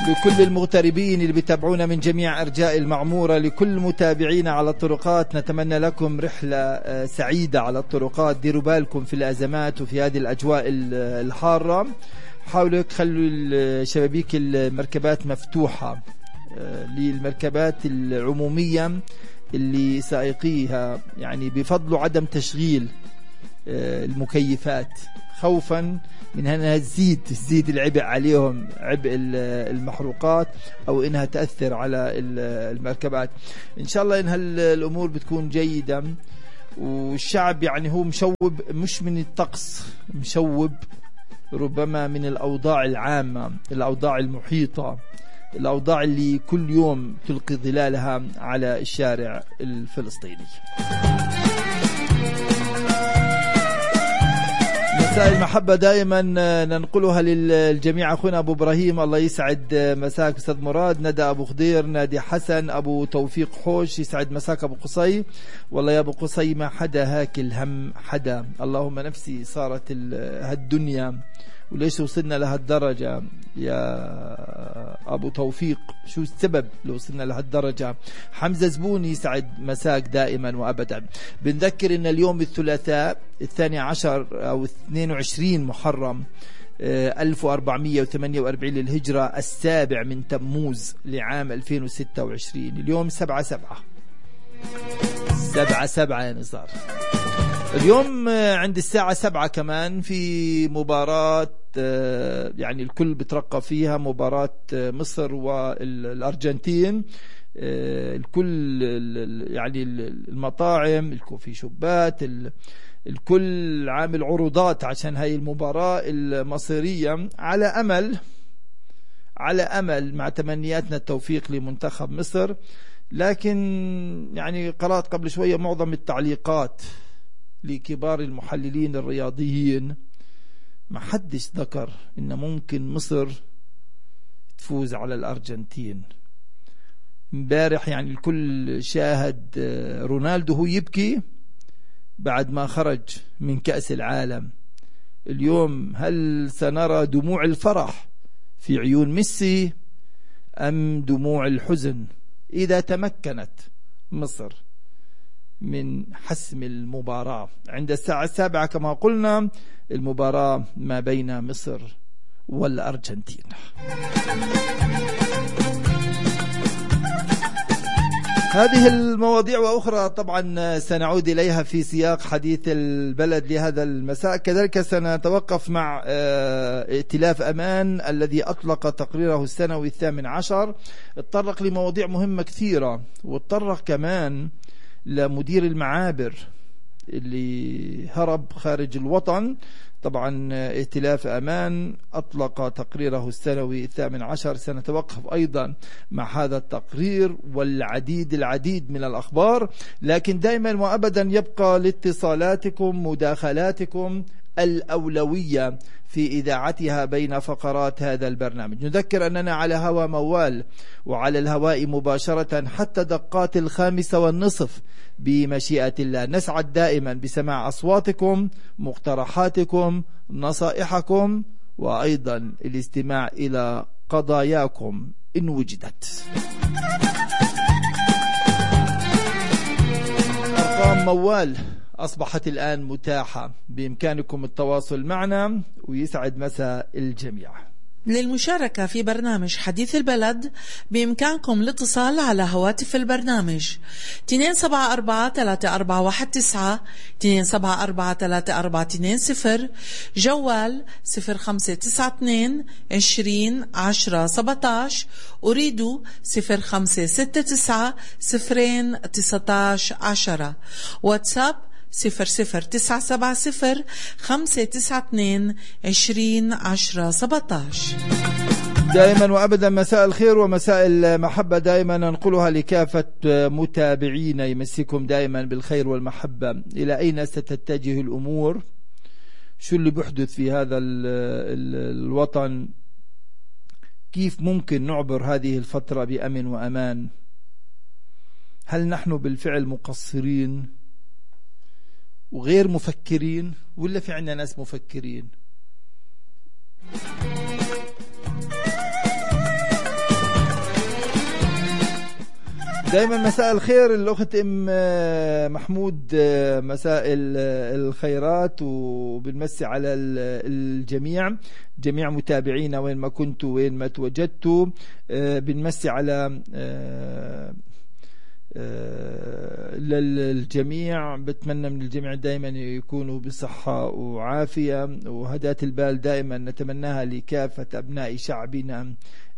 لكل المغتربين اللي بيتابعونا من جميع أرجاء المعمورة، لكل متابعينا على الطرقات، نتمنى لكم رحلة سعيدة على الطرقات. ديروا بالكم في الأزمات وفي هذه الأجواء الحارة. حاولوا تخلوا شبابيك المركبات مفتوحة للمركبات العمومية اللي سائقيها يعني بفضلوا عدم تشغيل المكيفات خوفا من أنها تزيد العبء عليهم، عبء المحروقات، أو إنها تأثر على المركبات. إن شاء الله إن هالأمور بتكون جيدة. والشعب يعني هو مشوب، مش من الطقس، مشوب ربما من الأوضاع العامة، الأوضاع المحيطة، الأوضاع اللي كل يوم تلقي ظلالها على الشارع الفلسطيني. مساء المحبة دائما ننقلها للجميع. أخونا أبو إبراهيم، الله يسعد مساك. أستاذ مراد، ندى أبو خضير، نادي حسن، أبو توفيق حوش، يسعد مساك. أبو قصي، والله يا أبو قصي ما حدا هاكل هم حدا، اللهم نفسي صارت هالدنيا وليش وصلنا لهالدرجة يا أبو توفيق؟ شو السبب لو وصلنا لهالدرجة؟ حمزة زبوني، يسعد مساك دائما وأبدا. بنذكر إن اليوم الثلاثاء 12 أو 22 محرم 1448 للهجرة، السابع من تموز لعام 2026. اليوم 7/7 يا نزار. اليوم عند الساعة 7 كمان في مباراة يعني الكل بترقب فيها، مباراة مصر والأرجنتين. الكل يعني المطاعم، الكوفي شوبات، الكل عامل عروضات عشان هاي المباراة المصيرية، على أمل مع تمنياتنا التوفيق لمنتخب مصر. لكن يعني قرأت قبل شوية معظم التعليقات لكبار المحللين الرياضيين، ما حدش ذكر إن ممكن مصر تفوز على الأرجنتين. امبارح يعني الكل شاهد رونالدو هو يبكي بعد ما خرج من كأس العالم. اليوم هل سنرى دموع الفرح في عيون ميسي أم دموع الحزن إذا تمكنت مصر من حسم المباراة؟ عند الساعة 7 كما قلنا المباراة ما بين مصر والأرجنتين. هذه المواضيع وأخرى طبعا سنعود إليها في سياق حديث البلد لهذا المساء. كذلك سنتوقف مع ائتلاف أمان الذي أطلق تقريره السنوي 18، اتطرق لمواضيع مهمة كثيرة، واتطرق كمان لمدير المعابر اللي هرب خارج الوطن. طبعا ائتلاف أمان أطلق تقريره السنوي 18، سنتوقف أيضا مع هذا التقرير والعديد من الأخبار. لكن دائما وأبدا يبقى لاتصالاتكم مداخلاتكم الأولوية في إذاعتها بين فقرات هذا البرنامج. نذكر أننا على هوا موال وعلى الهواء مباشرة حتى دقات 5:30 بمشيئة الله. نسعد دائما بسماع أصواتكم، مقترحاتكم، نصائحكم، وأيضا الاستماع إلى قضاياكم إن وجدت. أرقام موال أصبحت الآن متاحة، بإمكانكم التواصل معنا، ويسعد مساء الجميع. للمشاركة في برنامج حديث البلد بإمكانكم الاتصال على هواتف البرنامج 274-3419 274-3420، جوال 0592-20-10-17، أريد 0569-019-10، واتساب 0097592201017. دائما وأبدا مساء الخير ومساء المحبة دائما ننقلها لكافة متابعينا. يمسيكم دائما بالخير والمحبة. إلى أين ستتجه الأمور؟ شو اللي بيحدث في هذا الوطن؟ كيف ممكن نعبر هذه الفترة بأمن وأمان؟ هل نحن بالفعل مقصرين وغير مفكرين، ولا في عندنا ناس مفكرين؟ دائما مساء الخير الأخت أم محمود، مساء الخيرات، وبنمسي على الجميع، جميع متابعينا وين ما كنتوا وين ما تواجدتوا. بنمسي على للجميع. بتمنى من الجميع دائما يكونوا بصحة وعافية، وهداة البال دائما نتمناها لكافة أبناء شعبنا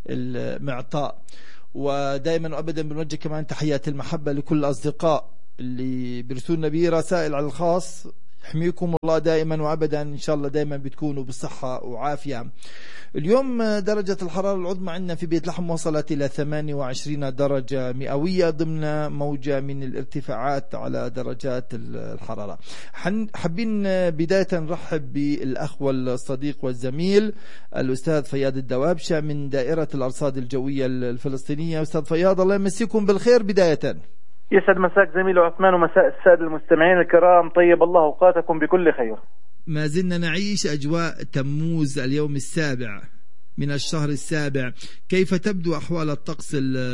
المعطاء. ودائما وابدا بنوجه كمان تحيات المحبه لكل الاصدقاء اللي بيرسلوا بي رسائل على الخاص. يحميكم الله دائما وابدا، ان شاء الله دائما بتكونوا بصحه وعافيه. اليوم درجه الحراره العظمى عندنا في بيت لحم وصلت الى 28 درجه مئويه ضمن موجه من الارتفاعات على درجات الحراره. حابين بدايه نرحب بالاخ والصديق والزميل الاستاذ فياض الدوابشه من دائره الارصاد الجويه الفلسطينيه. استاذ فياض الله يمسيكم بالخير. بدايه يسعد مساك زميل عثمان ومساء السادة المستمعين الكرام، طيب الله أوقاتكم بكل خير. ما زلنا نعيش أجواء تموز اليوم السابع من الشهر السابع، كيف تبدو أحوال الطقس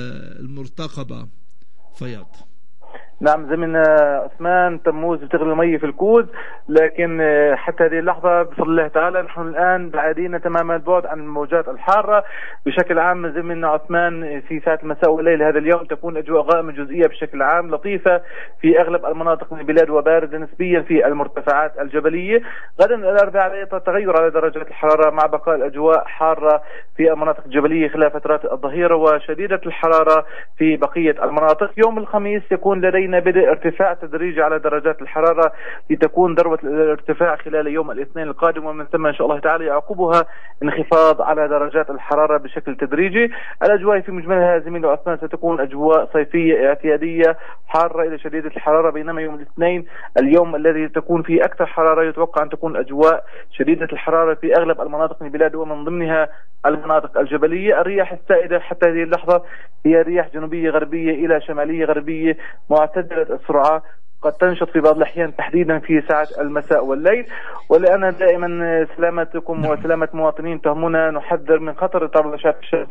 المرتقبة فياض؟ نعم زميلنا عثمان، تموز بتغلي مي في الكوز، لكن حتى هذه اللحظة بفضل الله تعالى نحن الآن بعيدين تماما البعد عن الموجات الحارة. بشكل عام زميلنا عثمان في ساعة المساء والليل هذا اليوم تكون أجواء غائمة جزئية بشكل عام لطيفة في أغلب المناطق من البلاد، وباردة نسبيا في المرتفعات الجبلية. غدا الأربعاء على تغير على درجات الحرارة مع بقاء الأجواء حارة في المناطق الجبلية خلال فترات الظهيرة، وشديدة الحرارة في بقية المناطق. يوم الخميس يكون لدينا بدء ارتفاع تدريجي على درجات الحرارة لتكون ذروة الارتفاع خلال يوم الاثنين القادم، ومن ثم إن شاء الله تعالى يعقبها انخفاض على درجات الحرارة بشكل تدريجي. الأجواء في مجملها زميلي عثمان ستكون أجواء صيفية اعتيادية حارة إلى شديدة الحرارة، بينما يوم الاثنين اليوم الذي تكون فيه أكثر حرارة يتوقع أن تكون أجواء شديدة الحرارة في أغلب المناطق من البلاد ومن ضمنها المناطق الجبلية. الرياح السائدة حتى هذه اللحظة هي رياح جنوبية غربية إلى شمالية غربية معتدلة السرعة، قد تنشط في بعض الأحيان تحديدا في ساعة المساء والليل. ولأن دائما سلامتكم وسلامة مواطنين تهمنا، نحذر من خطر تعرض أشعة الشمس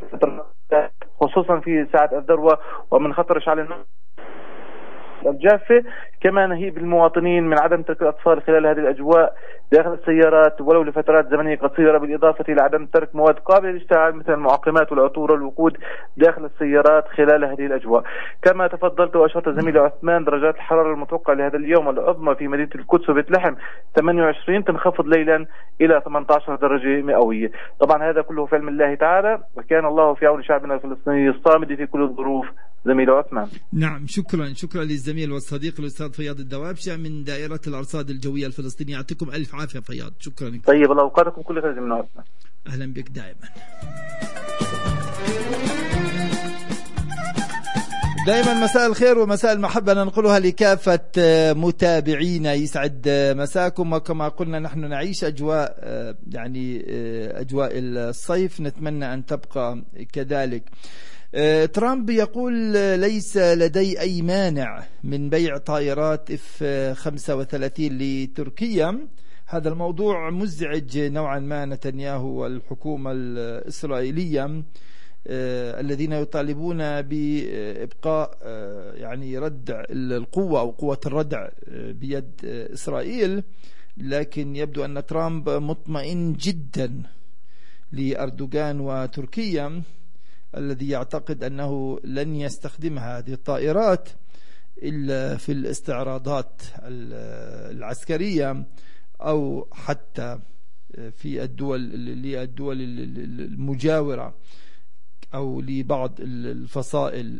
خصوصا في ساعة الذروة، ومن خطر إشعال الجافة. كما نهيب المواطنين من عدم ترك الأطفال خلال هذه الأجواء داخل السيارات ولو لفترات زمنية قصيرة، بالإضافة إلى عدم ترك مواد قابلة للاشتعال مثل المعقمات والعطور والوقود داخل السيارات خلال هذه الأجواء. كما تفضلت وأشرت زميلي عثمان، درجات الحرارة المتوقعة لهذا اليوم العظمى في مدينة القدس وبيت لحم 28، تنخفض ليلا إلى 18 درجة مئوية. طبعا هذا كله في علم الله تعالى، وكان الله في عون شعبنا الفلسطيني الصامد في كل الظروف. زميل عثمان. نعم، شكرا للزميل والصديق الأستاذ فياض الدوابشة من دائرة الأرصاد الجوية الفلسطينية. يعطيكم ألف عافية فياض، شكرا لكم. طيب الله أوقاتكم كل خير زميل عثمان. أهلا بك دائما. دائما مساء الخير ومساء المحبة ننقلها لكافة متابعينا، يسعد مساكم. وكما قلنا نحن نعيش أجواء أجواء الصيف، نتمنى أن تبقى كذلك. ترامب يقول ليس لدي أي مانع من بيع طائرات F-35 لتركيا. هذا الموضوع مزعج نوعا ما نتنياهو والحكومة الإسرائيلية الذين يطالبون بإبقاء ردع القوة أو قوة الردع بيد إسرائيل. لكن يبدو أن ترامب مطمئن جدا لأردوغان وتركيا الذي يعتقد أنه لن يستخدمها هذه الطائرات إلا في الاستعراضات العسكرية أو حتى في الدول المجاورة أو لبعض الفصائل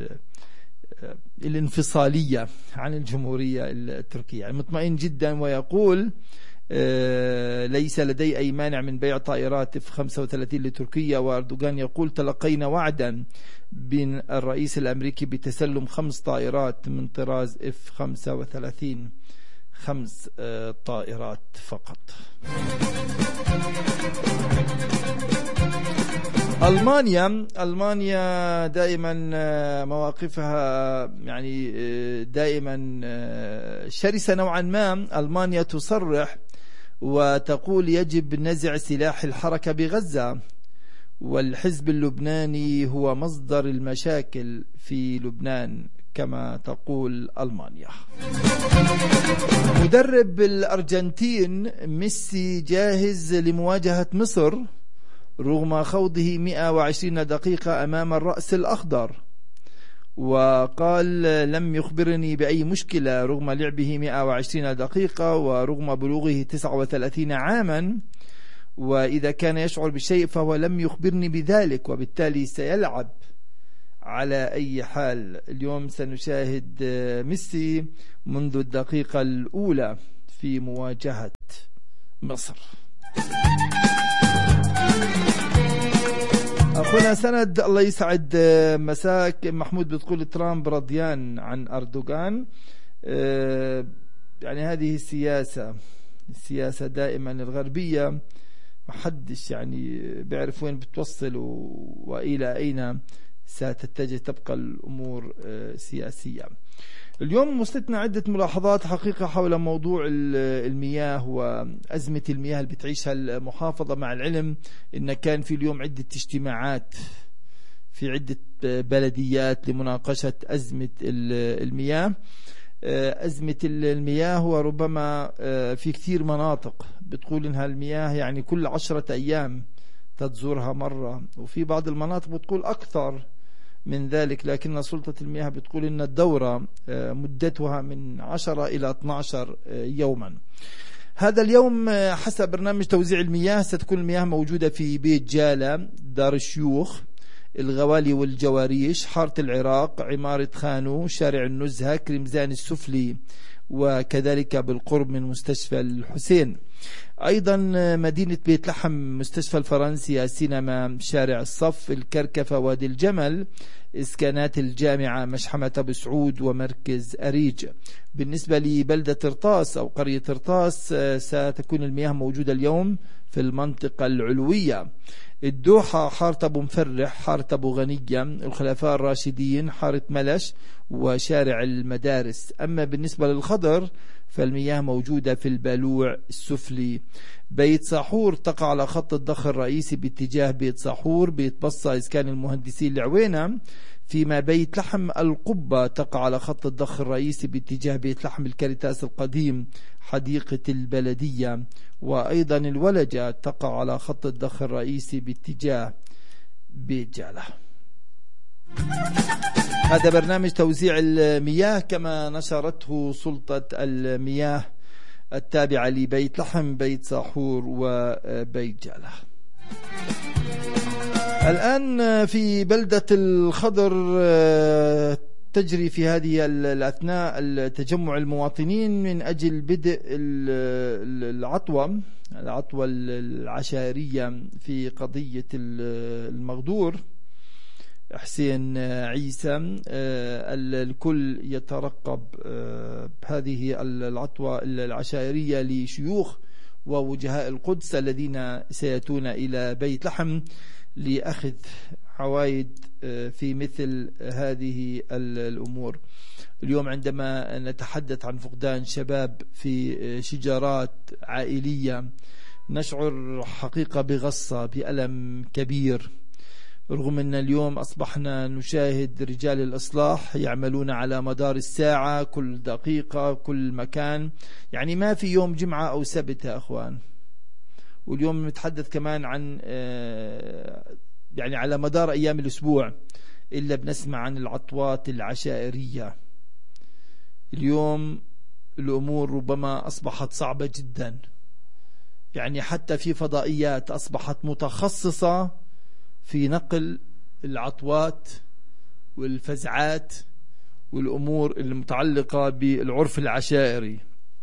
الانفصالية عن الجمهورية التركية. يعني مطمئن جدا ويقول ليس لدي أي مانع من بيع طائرات F-35 لتركيا. وأردوغان يقول تلقينا وعدا من الرئيس الأمريكي بتسلم 5 طائرات من طراز F-35، 5 طائرات فقط. ألمانيا دائما مواقفها دائما شرسة نوعا ما. ألمانيا تصرح وتقول يجب نزع سلاح الحركة بغزة، والحزب اللبناني هو مصدر المشاكل في لبنان كما تقول ألمانيا. مدرب الأرجنتين ميسي جاهز لمواجهة مصر رغم خوضه 120 دقيقة أمام الرأس الأخضر، وقال لم يخبرني بأي مشكلة رغم لعبه 120 دقيقة ورغم بلوغه 39 عاما، وإذا كان يشعر بشيء فهو لم يخبرني بذلك وبالتالي سيلعب على أي حال. اليوم سنشاهد ميسي منذ الدقيقة الأولى في مواجهة مصر. أخونا سند الله يسعد مساك. محمود بتقول ترامب رضيان عن أردوغان. يعني هذه السياسة دائما الغربية، محدش يعني بيعرف وين بتوصل وإلى أين ستتجه، تبقى الأمور سياسية. اليوم وصلتنا عدة ملاحظات حقيقة حول موضوع المياه وأزمة المياه اللي بتعيشها المحافظة، مع العلم إن كان في اليوم عدة اجتماعات في عدة بلديات لمناقشة أزمة المياه. أزمة المياه وربما في كثير مناطق بتقول إنها المياه يعني كل 10 أيام تزورها مرة، وفي بعض المناطق بتقول أكثر من ذلك، لكن سلطة المياه بتقول إن الدورة مدتها من 10 إلى 12 يوما. هذا اليوم حسب برنامج توزيع المياه ستكون المياه موجودة في بيت جالة، دار الشيوخ، الغوالي والجواريش، حارة العراق، عمارة خانو، شارع النزهة، كرمزان السفلي، وكذلك بالقرب من مستشفى الحسين. أيضا مدينة بيت لحم، مستشفى الفرنسي، السينما، شارع الصف، الكركفة، وادي الجمل، إسكانات الجامعة، مشحمة أبو سعود، ومركز أريج. بالنسبة لبلدة طرطاس أو قرية طرطاس ستكون المياه موجودة اليوم في المنطقة العلوية، الدوحة، حارة أبو مفرح، حارة أبو غنية، الخلفاء الراشدين، حارة ملش، وشارع المدارس. أما بالنسبة للخضر فالمياه موجودة في البالوع السفلي. بيت صاحور تقع على خط الضخ الرئيسي باتجاه بيت صاحور، بيت بصة إسكان المهندسين العوينة، فيما بيت لحم القبة تقع على خط الضخ الرئيسي باتجاه بيت لحم الكاريتاس القديم، حديقة البلدية، وأيضا الولجة تقع على خط الضخ الرئيسي باتجاه بيت جالة. هذا برنامج توزيع المياه كما نشرته سلطة المياه التابعة لبيت لحم، بيت صاحور، وبيت جالة. الآن في بلدة الخضر تجري في هذه الأثناء التجمع المواطنين من أجل بدء العطوة العشائرية في قضية المغدور حسين عيسى. الكل يترقب هذه العطوة العشائرية لشيوخ ووجهاء القدس الذين سيأتون إلى بيت لحم لأخذ عوائد في مثل هذه الأمور. اليوم عندما نتحدث عن فقدان شباب في شجارات عائلية نشعر حقيقة بغصة، بألم كبير، رغم أن اليوم أصبحنا نشاهد رجال الإصلاح يعملون على مدار الساعة، كل دقيقة، كل مكان، يعني ما في يوم جمعة أو سبت يا أخوان. واليوم نتحدث كمان عن يعني على مدار أيام الأسبوع إلا بنسمع عن العطوات العشائرية. اليوم الأمور ربما أصبحت صعبة جدا، يعني حتى في فضائيات أصبحت متخصصة في نقل العطوات والفزعات والأمور المتعلقة بالعرف العشائري.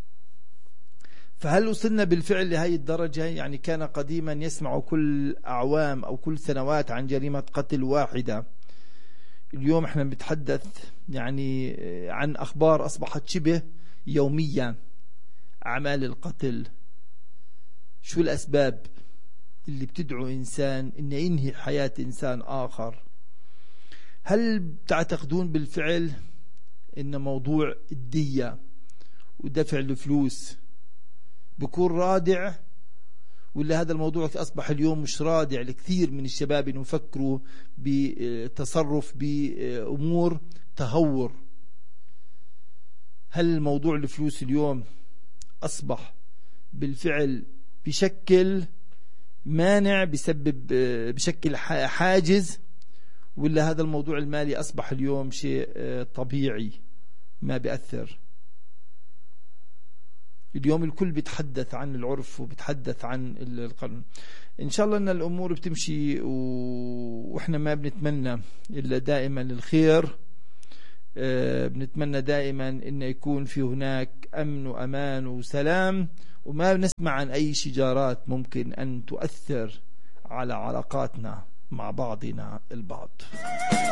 فهل وصلنا بالفعل لهذه الدرجة؟ يعني كان قديما يسمع كل أعوام أو كل سنوات عن جريمة قتل واحدة، اليوم احنا بنتحدث يعني عن أخبار أصبحت شبه يومية. أعمال القتل، شو الأسباب اللي بتدعو إنسان إن ينهي حياة إنسان آخر؟ هل تعتقدون بالفعل إن موضوع الدية ودفع الفلوس بيكون رادع، ولا هذا الموضوع أصبح اليوم مش رادع لكثير من الشباب إنه يفكروا بتصرف بأمور تهور؟ هل الموضوع الفلوس اليوم أصبح بالفعل بشكل مانع، بسبب بشكل حاجز، ولا هذا الموضوع المالي أصبح اليوم شيء طبيعي ما بيأثر؟ اليوم الكل بيتحدث عن العرف وبيتحدث عن القانون. إن شاء الله أن الأمور بتمشي وإحنا ما بنتمنى إلا دائما الخير. بنتمنى دائما أن يكون في هناك أمن وأمان وسلام، وما بنسمع عن أي شجارات ممكن أن تؤثر على علاقاتنا مع بعضنا البعض.